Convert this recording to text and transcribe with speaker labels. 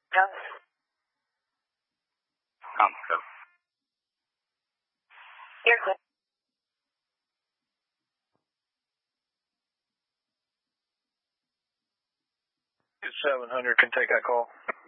Speaker 1: Yes.
Speaker 2: Good.
Speaker 1: You're good.
Speaker 3: 700 can take that call.